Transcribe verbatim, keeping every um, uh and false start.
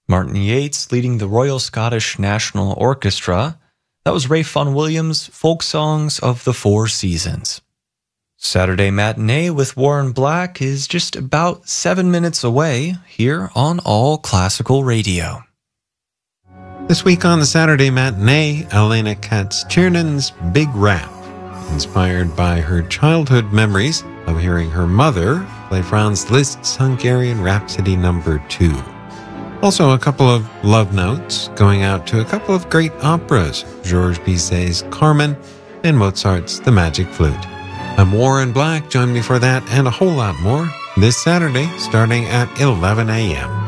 Martin Yates leading the Royal Scottish National Orchestra. That was Ray Vaughan Williams' Folk Songs of the Four Seasons. Saturday Matinee with Warren Black is just about seven minutes away here on All Classical Radio. This week on the Saturday Matinee, Elena Katz-Tiernan's Big Rap, inspired by her childhood memories of hearing her mother play Franz Liszt's Hungarian Rhapsody number two. Also a couple of love notes going out to a couple of great operas, Georges Bizet's Carmen and Mozart's The Magic Flute. I'm Warren Black. Join me for that and a whole lot more this Saturday starting at eleven a.m.